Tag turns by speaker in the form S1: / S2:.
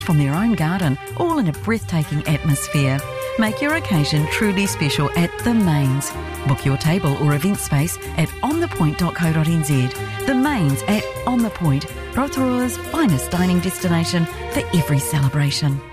S1: from their own garden, all in a breathtaking atmosphere. Make your occasion truly special at The Mains. Book your table or event space at onthepoint.co.nz. The Mains at On The Point, Rotorua's finest dining destination for every celebration.